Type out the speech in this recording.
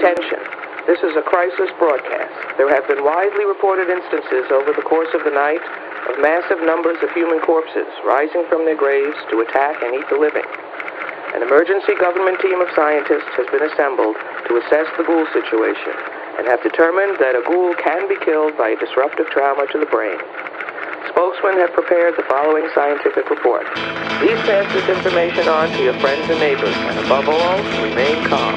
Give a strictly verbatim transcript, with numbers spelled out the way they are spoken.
Attention. This is a crisis broadcast. There have been widely reported instances over the course of the night of massive numbers of human corpses rising from their graves to attack and eat the living. An emergency government team of scientists has been assembled to assess the ghoul situation and have determined that a ghoul can be killed by disruptive trauma to the brain. Spokesmen have prepared the following scientific report. Please pass this information on to your friends and neighbors, and above all, remain calm.